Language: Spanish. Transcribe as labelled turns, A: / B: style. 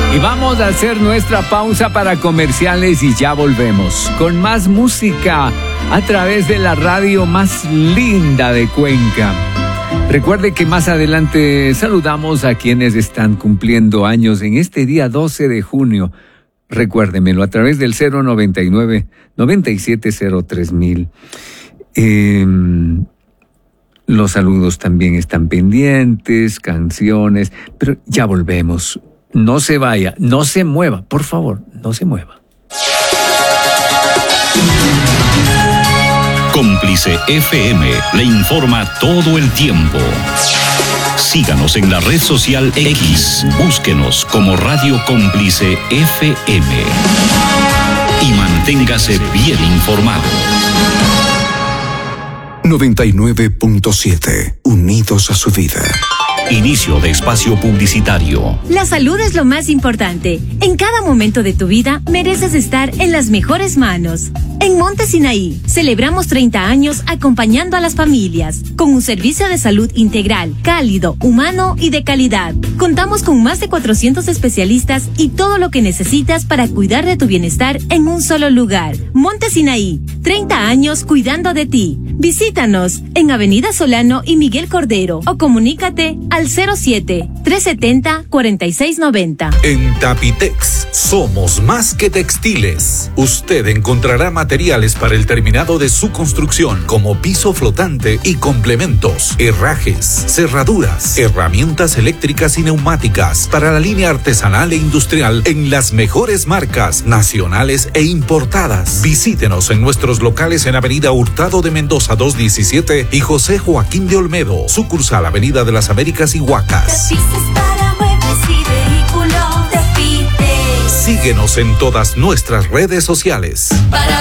A: Y vamos a hacer nuestra pausa para comerciales y ya volvemos con más música a través de la radio más linda de Cuenca. Recuerde que más adelante saludamos a quienes están cumpliendo años en este día 12 de junio. Recuérdemelo a través del 099-9703.000. Los saludos también están pendientes, canciones, pero ya volvemos. No se vaya, no se mueva, por favor, no se mueva.
B: Cómplice FM le informa todo el tiempo. Síganos en la red social X, búsquenos como Radio Cómplice FM y manténgase bien informado.
C: 99.7, unidos a su vida.
B: Inicio de espacio publicitario.
D: La salud es lo más importante. En cada momento de tu vida mereces estar en las mejores manos. En Monte Sinaí celebramos 30 años acompañando a las familias con un servicio de salud integral, cálido, humano y de calidad. Contamos con más de 400 especialistas y todo lo que necesitas para cuidar de tu bienestar en un solo lugar. Monte Sinaí, 30 años cuidando de ti. Visítanos en Avenida Solano y Miguel Cordero o comunícate al 07-370-4690.
E: En Tapitex somos más que textiles. Usted encontrará materiales para el terminado de su construcción como piso flotante y complementos, herrajes, cerraduras, herramientas eléctricas y neumáticas para la línea artesanal e industrial en las mejores marcas nacionales e importadas. Visítenos en nuestros locales en Avenida Hurtado de Mendoza 217 y José Joaquín de Olmedo, sucursal Avenida de las Américas y Huacas.
F: Para muebles y vehículos, Tapites.
E: Síguenos en todas nuestras redes sociales.